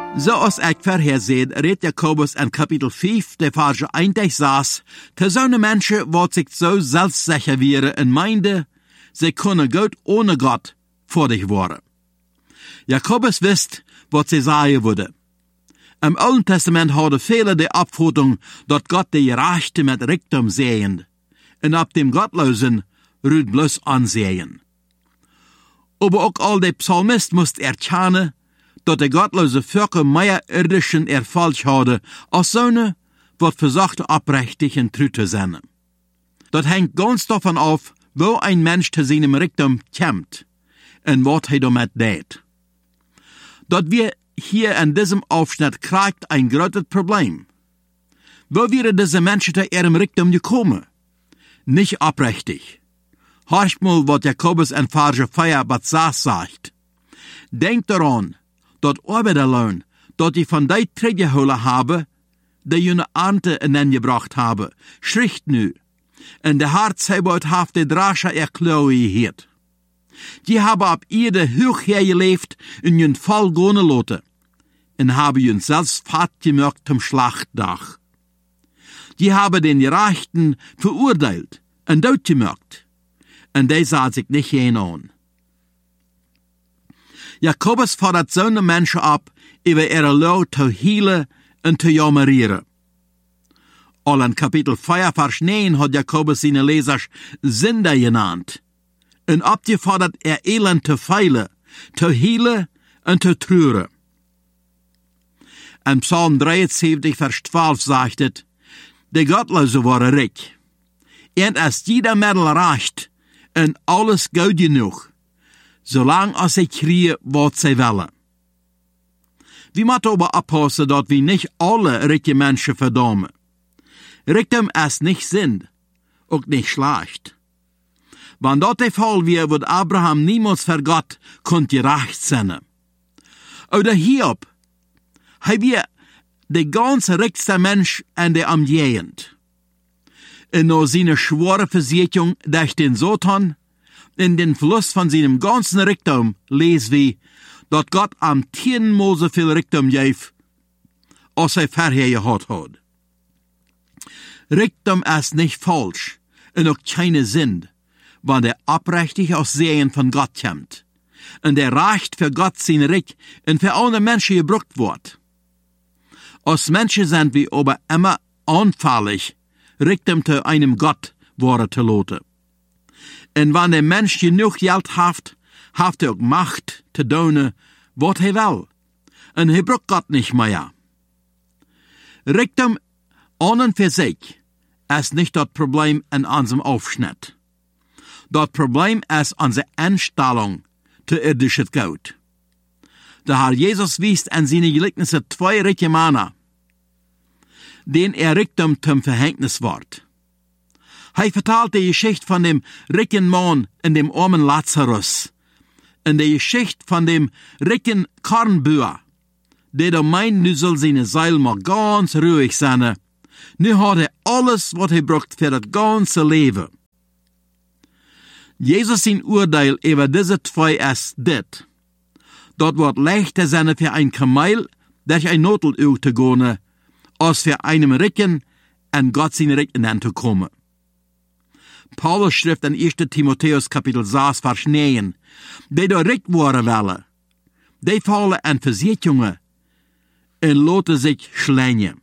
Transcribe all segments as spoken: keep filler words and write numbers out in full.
Zoals ik vorherzeid, redt Jakobus in kapitel vijf, de Vers eindig saß, te zo'n mensen wat zich zo zelfsicher wäre en meinde, ze kunnen goed ohne Gott vor dich worden. Jakobus wist wat ze sagen würde. Im Alten Testament hadden vele de opvatting dat Gott de Gerechte met Richtum sehen, en ab dem Gottlosen ruht bloß ansehen. Aber auch all de Psalmist moest erkennen, dat de Gottlose Völker mehr irdischen Erfolg hadden, als zo'n wat versuchte oprechtig en true te zijn. Dat hängt ganz davon af, wo ein Mensch zu seinem Richtum kommt, en wat hij damit deed. Dat wir hier in diesem Aufschnitt kriegt ein großes Problem. Wo wären diese Menschen zu ihrem Richtum gekommen? Nicht oprechtig. Hörst mal, was Jakobus in Vers vier bis sechs sagt. Denkt daran, dat Arbeiterlohn, dat die von die teruggeholen haben, die jene Ernte ingebracht haben, schricht nu, en de Hartzeibot haft de Drasche erkloiert. Die haben ab ihre hoch hergelebt in jün Fall gone lote, en haben jün selbst fat gemerkt zum Schlachtdach. Die haben den Gerechten verurteilt en dood gemerkt, en die sah sich nicht jen an. Jakobus fordert zo'n Menschen ab, über ihre Lau zu healen und zu jammerieren. Al in Kapitel vier, Vers neun hat Jakobus seine Leser Sünder genannt und abgefordert, ihr Elend zu feilen, zu healen und zu trüren. In Psalm dreiundsiebzig, Vers zwölf sagt es, die Gottlose waren reich. Und als jeder Mittel reicht und alles gut genug, zolang als sie kriegen, wat sie willen. Wir müssen aber aufpassen, dass wir nicht alle reiche Menschen verdammen. Richtum ist nicht Sinn, auch nicht schlecht. Wenn das der Fall wäre, wird Abraham niemals für Gott konnte gerecht sein. Oder Hiob, er war der ganz reichste Mensch in der Umgegend. Und nach seiner schweren Versicherung durch den Satan, in den Fluss von seinem ganzen Richtum lesen wir, dass Gott am zehnmal so viel Richtum gab, als er vorher gehabt hat. Richtum ist nicht falsch und auch keine Sinn, wenn der oprechtig aus Sehen von Gott kommt und der Recht für Gott sein Recht und für alle Menschen gebraucht wird. Als Menschen sind wir aber immer anfällig, Richtum zu einem Gott worden zu lassen. Und wenn der Mensch genug Geld hat, hat er auch Macht zu tun, was er will. Und er braucht Gott nicht mehr. Richtum an und für sich ist nicht das Problem in unserem Aufschnitt. Das Problem ist unsere Einstellung zu irdisches Gut. Der Herr Jesus wies in seine Gleichnisse zwei reiche Männer, denen er Richtum zum Verhängnis wird. Er vertelt die Geschichte von dem reichen Mann und dem armen Lazarus und die Geschichte von dem reichen Kornbauer, der da meint, nu soll seine Seil mal ganz ruhig sein. Nu hat er alles, was er braucht für das ganze Leben. Jesus sein Urteil über diese zwei ist dit. Dort wird leichter sein für ein Kamel, durch ein Notel zu gehen, als für einem Reichen an Gott sein Rechten anzukommen. Paulus schrift in erster Timotheus Kapitel sechs, Vers neun, die da recht worden wollen, die fallen an Versicherungen und lassen sich schlängen.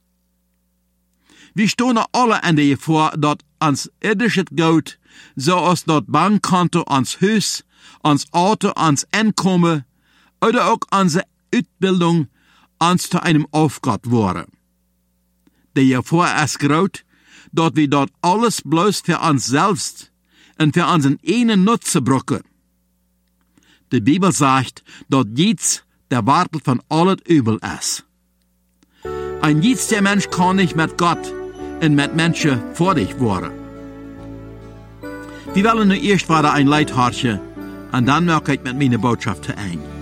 Wir stehen alle an der Gefahr, dass ans irdisches Gut, so als das Bankkonto, ans Haus, ans Auto, ans Einkommen oder auch unsere Ausbildung ans zu einem Aufgabe worden. Die Gefahr ist groß, dass wir dort alles bloß für uns selbst und für unseren einen Nutzen brauchen. Die Bibel sagt, dass jetzt der Wartel von alles Übel ist. Ein jeder Mensch kann nicht mit Gott und mit Menschen vor dich werden. Wir wollen nur erst weiter ein Leid horchen und dann möchte ich mit meiner Botschaft ein.